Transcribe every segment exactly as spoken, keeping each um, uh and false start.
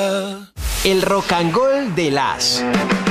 El rock and roll de las.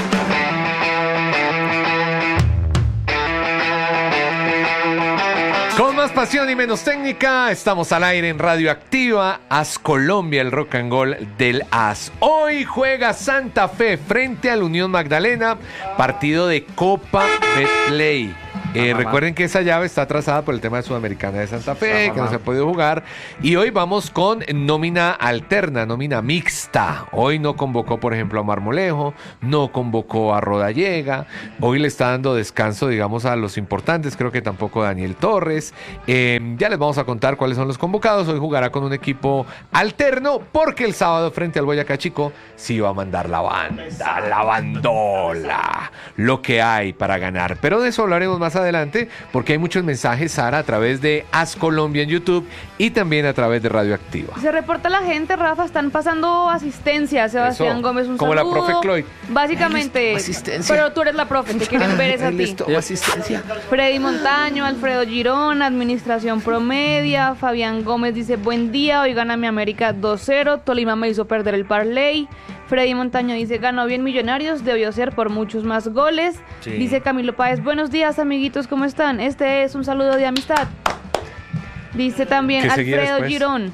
Con más pasión y menos técnica, estamos al aire en Radioactiva, As Colombia, el rock and roll del As. Hoy juega Santa Fe frente al Unión Magdalena, partido de Copa Betplay. Eh, recuerden que esa llave está trazada por el tema de Sudamericana de Santa Fe, que no se ha podido jugar. Y hoy vamos con nómina alterna, nómina mixta. Hoy no convocó, por ejemplo, a Marmolejo, no convocó a Rodallega. Hoy le está dando descanso, digamos, a los importantes. Creo que tampoco Daniel Torres. Eh, ya les vamos a contar cuáles son los convocados. Hoy jugará con un equipo alterno, porque el sábado frente al Boyacá Chico sí va a mandar la banda, la bandola, lo que hay para ganar. Pero de eso hablaremos más adelante, porque hay muchos mensajes, Sara, a través de As Colombia en YouTube y también a través de Radioactiva. Se reporta la gente, Rafa, están pasando asistencia. Sebastián Eso, Gómez, un como saludo. la profe Cloyd. Básicamente, asistencia. pero tú eres la profe, te quieren ver es a ti. Listo, asistencia. Freddy Montaño, Alfredo Girón, Administración Promedia. Fabián Gómez dice, buen día, hoy gana mi América dos cero, Tolima me hizo perder el parlay. Freddy Montaño dice, ganó bien Millonarios, debió ser por muchos más goles. Sí. Dice Camilo Páez, buenos días amiguitos, ¿cómo están? Este es un saludo de amistad. Dice también Alfredo Girón.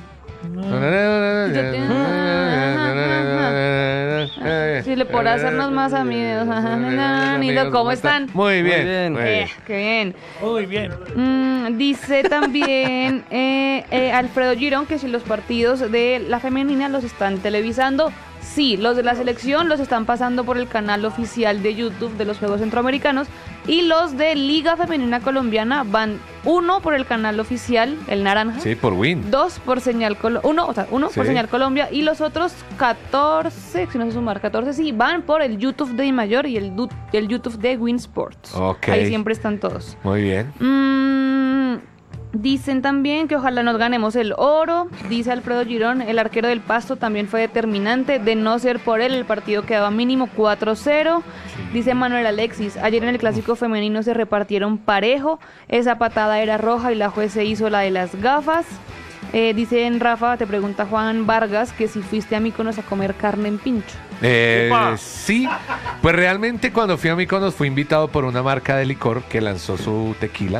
Si le podrá hacernos más amigos. Nilo, ¿cómo están? Muy bien. Muy bien. Muy bien. Eh, qué bien. Muy bien. Mm, dice también eh, eh, Alfredo Girón que si los partidos de la femenina los están televisando. Sí, los de la selección los están pasando por el canal oficial de YouTube de los Juegos Centroamericanos y los de Liga Femenina Colombiana van uno por el canal oficial, el naranja. Sí, por Win. Dos por Señal Colombia, uno, o sea, uno sí. por Señal Colombia y los otros catorce, si no se sumar, catorce sí, van por el YouTube de Mayor y el, el YouTube de Win Sports. Ok. Ahí siempre están todos. Muy bien. Mmm... Dicen también que ojalá nos ganemos el oro. Dice Alfredo Girón, el arquero del Pasto también fue determinante. De no ser por él, el partido quedaba mínimo cuatro cero. Sí. Dice Manuel Alexis, ayer en el clásico femenino se repartieron parejo. Esa patada era roja y la juez se hizo la de las gafas. Eh, dice en Rafa, te pregunta Juan Vargas que si fuiste a Mykonos a comer carne en pincho. Eh, sí, pues realmente cuando fui a Mykonos fui invitado por una marca de licor que lanzó su tequila.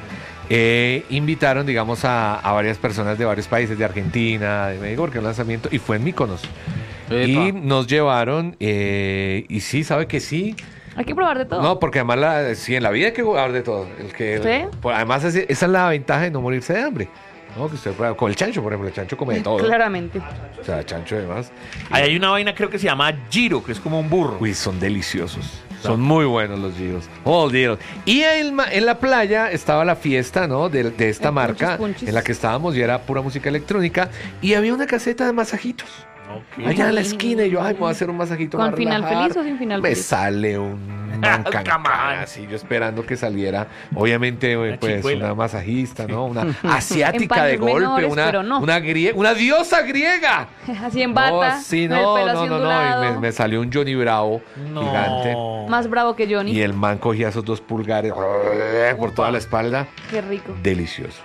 Eh, invitaron, digamos, a, a varias personas de varios países, de Argentina, de México, porque un lanzamiento, y fue en Mykonos. Epa. Y nos llevaron, eh, y sí, ¿sabe que sí? Hay que probar de todo. No, porque además, la, sí, en la vida hay que probar de todo. El que, ¿sí? Pues, además, esa es la ventaja de no morirse de hambre. ¿No? Que usted prueba, con el chancho, por ejemplo, el chancho come de todo. Claramente. O sea, chancho además. Ahí hay una vaina, creo que se llama giro, que es como un burro. Uy, son deliciosos. Son muy buenos los giros. Oh, giros. Y en, en la playa estaba la fiesta, ¿no? De, de esta el marca punchis, punchis. En la que estábamos y era pura música electrónica. Y había una caseta de masajitos. Okay. Allá en la esquina. Y yo, ay, me voy a hacer un masajito. ¿Con final relajar. Feliz o sin final me feliz? Me sale un mancancán, así yo esperando que saliera. Obviamente, una pues, chicuela. Una masajista, ¿no? Una asiática de golpe. Menores, una, no. una, grie una diosa griega. Así en bata. No, sí, no, el pelo no, no, no. Y me, me salió un Johnny Bravo no. gigante. Más bravo que Johnny. Y el man cogía esos dos pulgares por toda la espalda. Qué rico. Delicioso.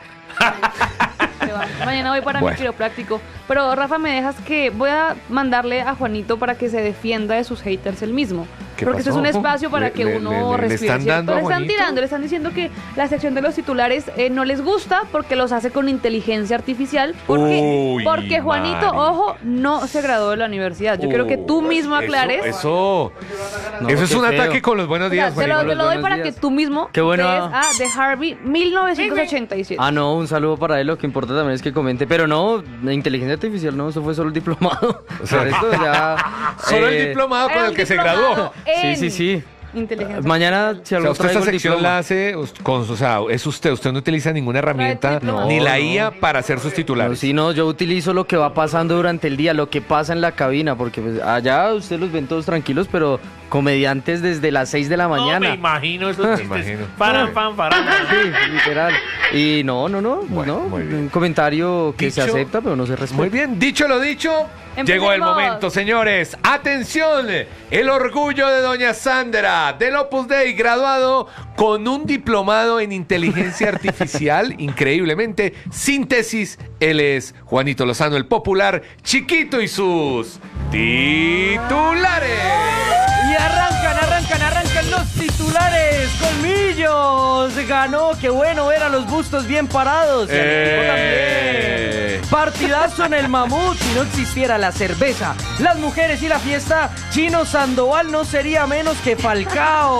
Mañana voy para bueno. mi quiropráctico. Pero Rafa, me dejas que voy a mandarle a Juanito para que se defienda de sus haters él mismo. Porque este es un espacio para le, que le, uno le, le, respire. Le están, dando le están tirando, le están diciendo que la sección de los titulares eh, no les gusta porque los hace con inteligencia artificial. Porque, Uy, porque Juanito, Mari. ojo, no se graduó de la universidad. Yo uh, quiero que tú mismo aclares. Eso, eso, no, eso es un feo. Ataque con los buenos días. O sea, te lo, te lo doy para días. que tú mismo Qué bueno. a The Harvey mil novecientos ochenta y siete. Ah, no, un saludo para él. Lo que importa también es que comente. Pero no, la inteligencia artificial no, eso fue solo el diplomado. O sea, esto ya, solo eh, el diplomado con el que se graduó. Sí, sí, sí. Inteligencia. Mañana, si algo, o sea, usted esta sección diploma. la hace con, o sea, es usted, usted no utiliza ninguna herramienta, no, ni la I A no. para hacer sus titulares. No, sí, no, yo utilizo lo que va pasando durante el día, lo que pasa en la cabina, porque pues, allá usted los ven todos tranquilos, pero comediantes desde las seis de la mañana. No, me imagino eso. Me imagino. Paran, fan, paran. Sí, literal. Y no, no, no, bueno, no, un comentario que dicho, se acepta, pero no se responde. Muy bien, dicho lo dicho. Llegó el Empecemos. momento, señores. Atención, el orgullo de doña Sandra del Opus Dei, graduado con un diplomado en inteligencia artificial, increíblemente, síntesis. Él es Juanito Lozano, el popular Chiquito, y sus titulares. Y arrancan, arrancan, arrancan los titulares. Colmillos. Ganó, qué bueno ver a los bustos bien parados. Y al equipo Eh. también. Partidazo en el Mamut. Si no existiera la cerveza, las mujeres y la fiesta, Chino Sandoval no sería menos que Falcao.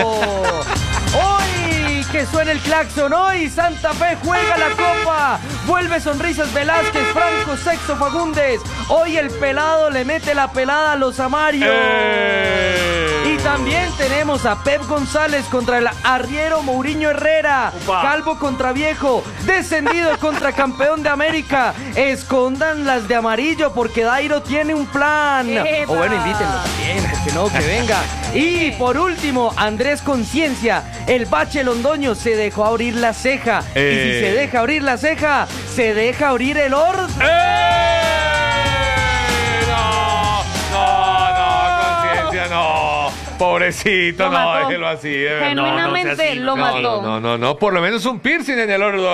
Hoy que suena el claxon, hoy Santa Fe juega la copa. Vuelve Sonrisas Velázquez, Franco Sexto Fagundes. Hoy el pelado le mete la pelada a los Amarios. Eh. Y también tenemos a Pep González contra el arriero Mourinho Herrera. Upa. Calvo contra viejo. Descendido contra campeón de América. Escondan las de amarillo porque Dairo tiene un plan. ¡Epa! O bueno, invítenlo también, porque no, que venga. Y por último, Andrés Conciencia. El bache londoño se dejó abrir la ceja. Eh. Y si se deja abrir la ceja, se deja abrir el orto. ¡Eh! No, no, no, conciencia, no. Pobrecito, Lo no, mató. déjelo así. de verdad. Genuinamente no sea así, lo no, mató. No, no, no, no, por lo menos un piercing en el ordo.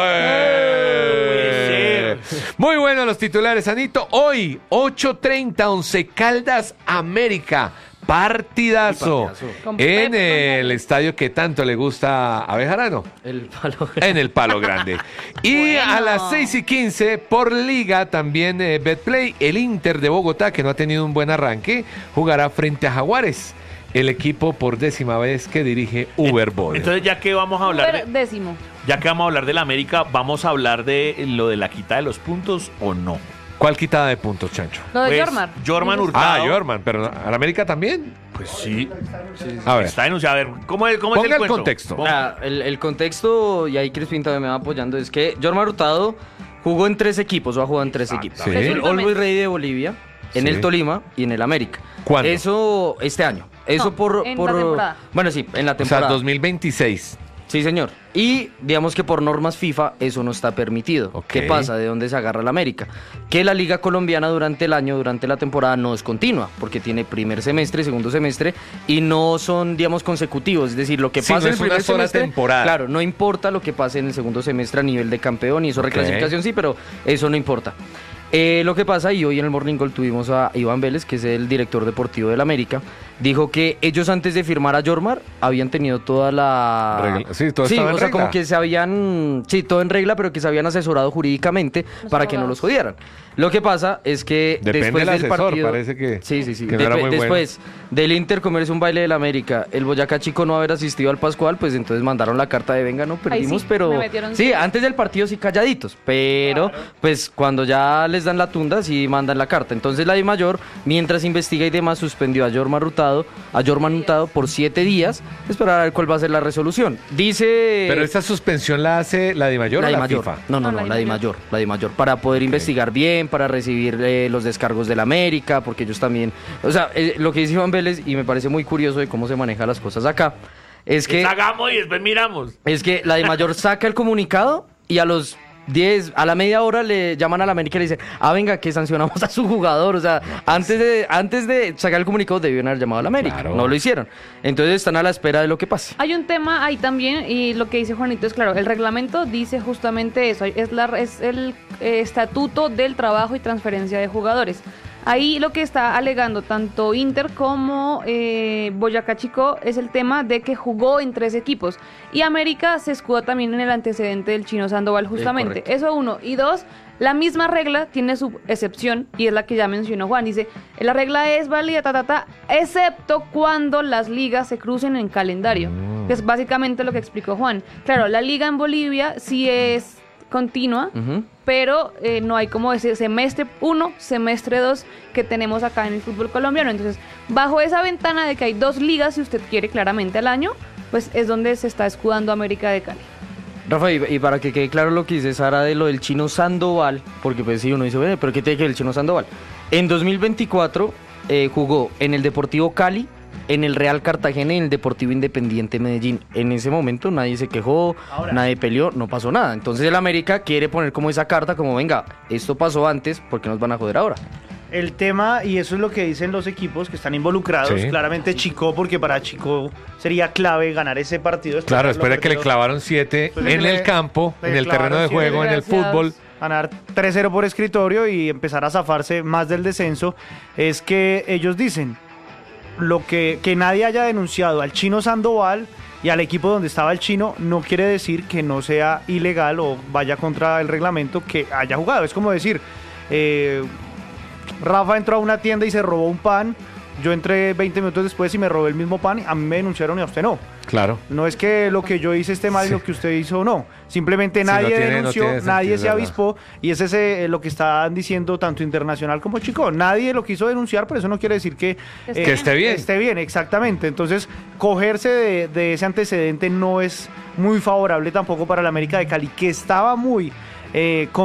Eh. Muy buenos los titulares, Anito. Hoy, ocho treinta, Once Caldas América. Partidazo. Partidazo. Con En Pep el estadio que tanto le gusta a Bejarano. El palo. En el Palo Grande. Y Bueno. a las seis y quince, por liga, también eh, Betplay, el Inter de Bogotá, que no ha tenido un buen arranque, jugará frente a Jaguares, el equipo por décima vez que dirige Uber Boll. Entonces, ya que vamos a hablar Uber de, décimo. ya que vamos a hablar de la América, ¿vamos a hablar de lo de la quita de los puntos o no? ¿Cuál quitada de puntos, Chancho? Lo de Pues, Jormar. Jorman Dices- Hurtado. Ah, Jorman, pero ¿a la América también? Pues sí. A ver, Está denunciado. A ver, ¿cómo es, cómo es ponga el cuento? contexto. Ponga- Ah, el, el contexto, y ahí Crispín también me va apoyando, es que Jormar Hurtado jugó en tres equipos, o ha jugado en tres equipos. Sí. En el Resultamente. Always Ready de Bolivia, en Sí. el Tolima y en el América. ¿Cuándo? Eso este año. Eso No, por, en por la temporada. Bueno, sí, en la o sea, temporada. dos mil veintiséis. Sí, señor. Y digamos que por normas FIFA eso no está permitido. Ok. ¿Qué pasa? ¿De dónde se agarra la América? Que la liga colombiana durante el año, durante la temporada, no es continua, porque tiene primer semestre, segundo semestre, y no son, digamos, consecutivos. Es decir, lo que Sí, pasa no en es el una primer sola semestre, temporada. claro, no importa lo que pase en el segundo semestre a nivel de campeón, y eso Ok. reclasificación sí, pero eso no importa. Eh, lo que pasa, y hoy en el Morning Call tuvimos a Iván Vélez, que es el director deportivo del América, dijo que ellos antes de firmar a Jormar habían tenido toda la... Regla- sí, todo sí, estaba en o sea, regla. como que se habían, sí, todo en regla, pero que se habían asesorado jurídicamente Los para que no abogados. los jodieran. Lo que pasa es que Depende después del del asesor, partido, parece que- sí, sí, sí. que no era Depe- muy bueno. después del Inter comerse un baile del América, el Boyacá Chico no haber asistido al Pascual, pues entonces mandaron la carta de venga, no perdimos, sí, pero me metieron sí, cinco. antes del partido sí calladitos, pero pues cuando ya les dan la tunda sí mandan la carta. Entonces la de Mayor, mientras investiga y demás, suspendió a Jorman Hurtado, a Jorman Hurtado por siete días, esperar a ver cuál va a ser la resolución. Dice Pero esta suspensión la hace la de Mayor la o de la mayor. FIFA. No, no, No, no, la de mayor, la de mayor. Para poder investigar bien, para recibir eh, los descargos de la América, porque ellos también. O sea, eh, lo que dice Iván Vélez, y me parece muy curioso de cómo se manejan las cosas acá, es que, Hagamos y después miramos. es que la de mayor saca el comunicado y a los diez, a la media hora le llaman a la América y le dicen, ah, venga, que sancionamos a su jugador. O sea, antes de, antes de sacar el comunicado debían haber llamado a la América. Claro. No lo hicieron. Entonces están a la espera de lo que pase. Hay un tema ahí también, y lo que dice Juanito es claro, el reglamento dice justamente eso, es, la, es el eh, estatuto del trabajo y transferencia de jugadores. Ahí lo que está alegando tanto Inter como eh, Boyacá Chico es el tema de que jugó en tres equipos. Y América se escuda también en el antecedente del Chino Sandoval justamente. correcto. Eso uno. Y dos, la misma regla tiene su excepción y es la que ya mencionó Juan. Dice, la regla es válida, ta, ta, ta, excepto cuando las ligas se crucen en calendario. Que es básicamente lo que explicó Juan. Claro, la liga en Bolivia sí es continua, Ujú. pero eh, no hay como ese semestre uno, semestre dos que tenemos acá en el fútbol colombiano. Entonces, bajo esa ventana de que hay dos ligas, si usted quiere claramente al año, pues es donde se está escudando América de Cali. Rafa, y, y para que quede claro lo que dice Sara de lo del Chino Sandoval, porque pues sí, uno dice, "Bueno, pero ¿qué tiene que ver el Chino Sandoval?" En dos mil veinticuatro eh, jugó en el Deportivo Cali, en el Real Cartagena y en el Deportivo Independiente Medellín. En ese momento nadie se quejó, nadie peleó, no pasó nada. Entonces el América quiere poner como esa carta, como venga, esto pasó antes, ¿por qué nos van a joder ahora? El tema, y eso es lo que dicen los equipos que están involucrados, Sí. claramente Chico, porque para Chico sería clave ganar ese partido. Claro, después de que le perdió. clavaron siete Después de en que el le- campo, le en el terreno de clavaron juego, en siete, el gracias. fútbol. Ganar tres cero por escritorio y empezar a zafarse más del descenso, es que ellos dicen lo que, que nadie haya denunciado al Chino Sandoval y al equipo donde estaba el Chino no quiere decir que no sea ilegal o vaya contra el reglamento que haya jugado. Es como decir, eh, Rafa entró a una tienda y se robó un pan, yo entré veinte minutos después y me robé el mismo pan, a mí me denunciaron y a usted no. Claro. No es que lo que yo hice esté mal y Sí. lo que usted hizo no. Simplemente Sí, nadie no tiene- no denunció, tiene sentido, nadie es se verdad. avispó y ese es eh, lo que están diciendo tanto Internacional como Chico. Nadie lo quiso denunciar, pero eso no quiere decir que, Que esté Que esté bien. Esté bien, exactamente. Entonces, cogerse de, de ese antecedente no es muy favorable tampoco para el América de Cali, que estaba muy eh, con